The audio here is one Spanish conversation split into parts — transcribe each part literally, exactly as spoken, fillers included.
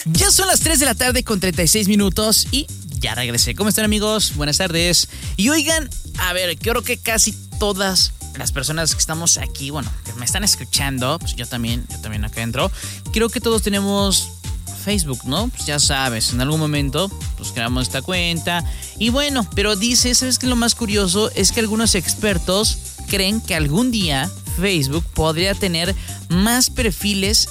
Ya son las tres de la tarde con treinta y seis minutos y ya regresé. ¿Cómo están, amigos? Buenas tardes. Y oigan, a ver, creo que casi todas las personas que estamos aquí, bueno, que me están escuchando, pues yo también, yo también acá entro, creo que todos tenemos Facebook, ¿no? Pues ya sabes, en algún momento pues creamos esta cuenta y bueno, pero dice, ¿sabes qué? Lo más curioso es que algunos expertos creen que algún día Facebook podría tener más perfiles,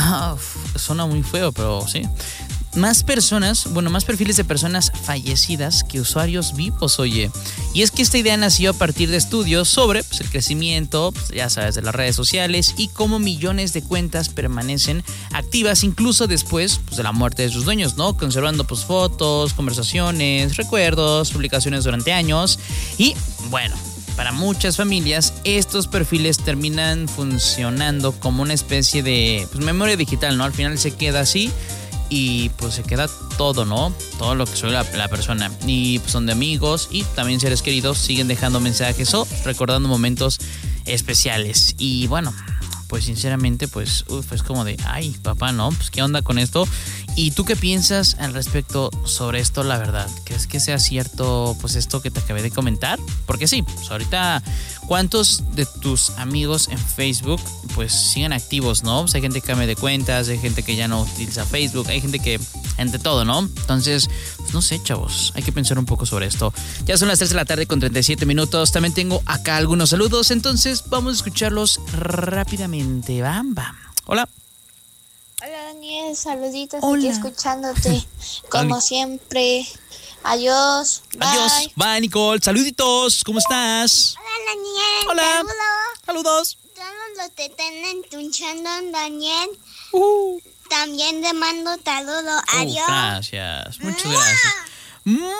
suena muy feo, pero sí, más personas, bueno, más perfiles de personas fallecidas que usuarios vivos, oye. Y es que esta idea nació a partir de estudios sobre pues, el crecimiento, pues, ya sabes, de las redes sociales y cómo millones de cuentas permanecen activas incluso después pues, de la muerte de sus dueños, ¿no? Conservando pues fotos, conversaciones, recuerdos, publicaciones durante años y, bueno, para muchas familias, estos perfiles terminan funcionando como una especie de pues, memoria digital, ¿no? Al final se queda así y pues se queda todo, ¿no? Todo lo que soy la, la persona. Y pues son de amigos y también seres queridos siguen dejando mensajes o recordando momentos especiales. Y bueno, pues sinceramente, pues uf, es como de, ay, papá, ¿no? Pues qué onda con esto. ¿Y tú qué piensas al respecto sobre esto, la verdad? ¿Crees que sea cierto, pues esto que te acabé de comentar? Porque sí, pues ahorita, ¿cuántos de tus amigos en Facebook, pues siguen activos, no? Pues hay gente que cambia de cuentas, hay gente que ya no utiliza Facebook, hay gente que, entre todo, ¿no? Entonces, pues no sé, chavos, hay que pensar un poco sobre esto. Ya son las tres de la tarde con treinta y siete minutos, también tengo acá algunos saludos, entonces vamos a escucharlos rápidamente. Bam, bam. Hola. Hola Daniel, saluditos. Hola. Aquí escuchándote como Hola. siempre. Adiós. Bye. Adiós. Bye, Nicole. Saluditos. ¿Cómo estás? Hola Daniel. Hola. Saludos. Saludos. Todos los que están escuchando, Daniel. Uh. También te mando saludos. Oh, Adiós. gracias. Muchas gracias. ¡Mua!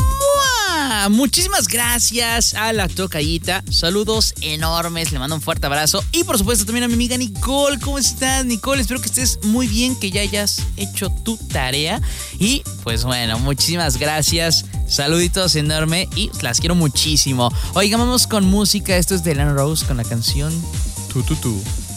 Muchísimas gracias a la tocallita. Saludos enormes. Le mando un fuerte abrazo. Y por supuesto también a mi amiga Nicole. ¿Cómo estás, Nicole? Espero que estés muy bien, que ya hayas hecho tu tarea. Y pues bueno, muchísimas gracias. Saluditos enormes y las quiero muchísimo. Oigan, vamos con música. Esto es de Lana Rose con la canción Tu Tu Tu.